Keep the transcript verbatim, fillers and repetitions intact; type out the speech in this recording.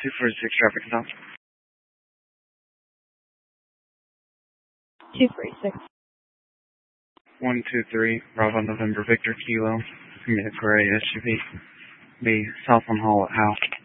two forty-six traffic stop. two forty-six. one two three, Bravo November Victor Kilo. It's going to be a gray S U V. Be south on Hall at Howe.